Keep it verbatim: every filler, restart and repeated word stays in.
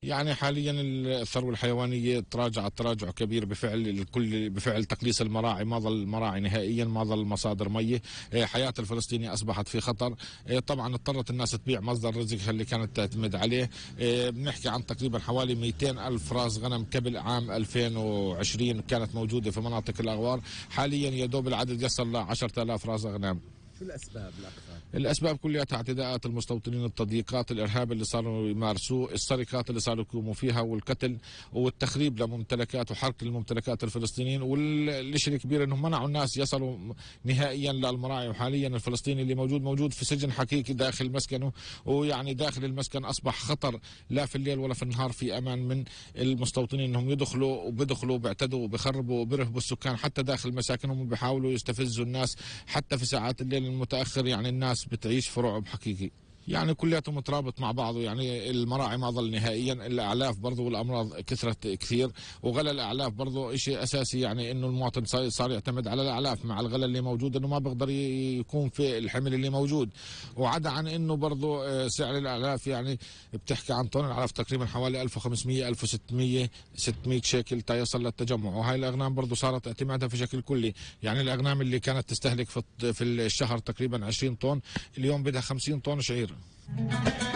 يعني حاليا الثروة الحيوانية تراجعت تراجع كبير بفعل الكل، بفعل تقليص المراعي، ما ظل مراعي نهائيا، ما ظل مصادر مية. إيه، حياة الفلسطيني أصبحت في خطر. إيه، طبعا اضطرت الناس تبيع مصدر رزقها اللي كانت تعتمد عليه. إيه، بنحكي عن تقريبا حوالي مئتين ألف راس غنم قبل عام ألفين وعشرين كانت موجودة في مناطق الأغوار. حاليا يا دوب العدد يصل ل عشرة آلاف راس غنم. شو الأسباب الأكثر؟ الأسباب كلها اعتداءات المستوطنين، التضييقات، الإرهاب اللي صاروا يمارسوه، السرقات اللي صاروا يقوموا فيها، والقتل والتخريب لممتلكات وحرق الممتلكات الفلسطينيين. والشيء الكبير أنهم منعوا الناس يصلوا نهائيا للمراعي. وحاليا الفلسطيني اللي موجود موجود في سجن حقيقي داخل مسكنه، ويعني داخل المسكن أصبح خطر، لا في الليل ولا في النهار في أمان من المستوطنين أنهم يدخلوا وبيدخلوا وبيعتدوا وبيخربوا وبيرهبوا السكان حتى داخل مساكنهم، وبيحاولوا يستفزوا الناس حتى في ساعات الليل المتأخر. يعني الناس بتعيش في رعب حقيقي، يعني كلياته مترابط مع بعضه. يعني المراعي ما ظل نهائيا، الاعلاف برضه والامراض كثرت كثير، وغلا الاعلاف برضه شيء اساسي. يعني انه المواطن صار يعتمد على الاعلاف مع الغلا اللي موجود، انه ما بيقدر يكون في الحمل اللي موجود. وعدا عن انه برضه سعر الاعلاف، يعني بتحكي عن طن الاعلاف تقريبا حوالي ألف وخمسمئة ألف وستمئة ستمئة شيكل تا يصل للتجمع. وهي الاغنام برضه صارت اعتمادها في شكل كلي. يعني الاغنام اللي كانت تستهلك في الشهر تقريبا عشرين طن، اليوم بدها خمسين طن شعير.